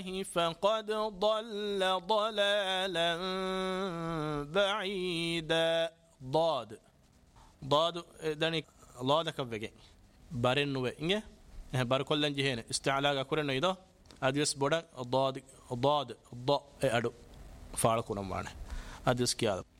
فقد ضل ضلالا بعيدا. ضاد دني الله دكبجي بارن وإنجه بار كلن جهين استعلاء كورن يدا أديس بودا ضاد ضاد ض أدو فارق كونم وانه أديس كيا